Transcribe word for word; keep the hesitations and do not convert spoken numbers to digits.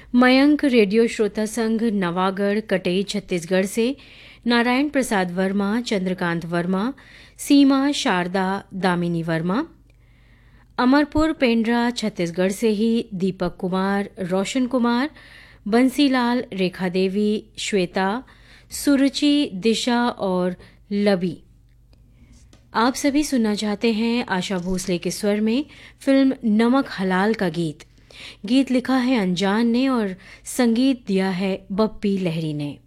Mayank radio श्रोता संघ नवागढ़ कटई छत्तीसगढ़ से नारायण प्रसाद वर्मा, चंद्रकांत वर्मा, सीमा शारदा दामिनी वर्मा। अमरपुर पेंड्रा छत्तीसगढ़ से ही दीपक कुमार, रोशन कुमार, बंसीलाल, रेखा देवी, श्वेता, सुरुचि, दिशा और लबी। आप सभी सुनना चाहते हैं आशा भोसले के स्वर में फिल्म नमक हलाल का गीत। गीत लिखा है अनजान ने और संगीत दिया है बप्पी लहरी ने।